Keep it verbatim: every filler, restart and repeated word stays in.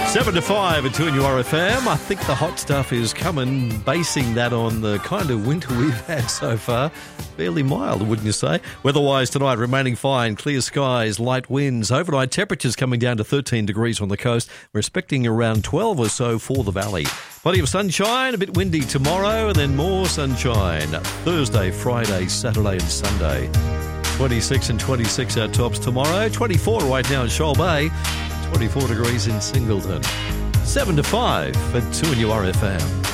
Seven to five at two in your F M. I think the hot stuff is coming, basing that on the kind of winter we've had so far. Fairly mild, wouldn't you say? Weather-wise tonight, remaining fine, clear skies, light winds. Overnight temperatures coming down to thirteen degrees on the coast. We're expecting around twelve or so for the valley. Plenty of sunshine, a bit windy tomorrow, and then more sunshine Thursday, Friday, Saturday and Sunday. twenty-six and twenty-six our tops tomorrow. twenty-four right now in Shoal Bay. twenty-four degrees in Singleton. seven to five at two in your R F M.